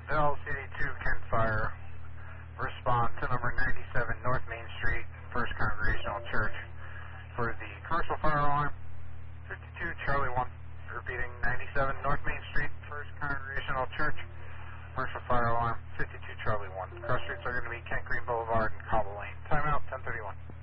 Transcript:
LCD2 Kent Fire, respond to number 97 North Main Street, First Congregational Church. For the commercial fire alarm, 52 Charlie 1. Repeating, 97 North Main Street, First Congregational Church. Commercial fire alarm, 52 Charlie 1. Cross streets are going to be Kent Green Boulevard and Cobble Lane. Timeout, 10:31.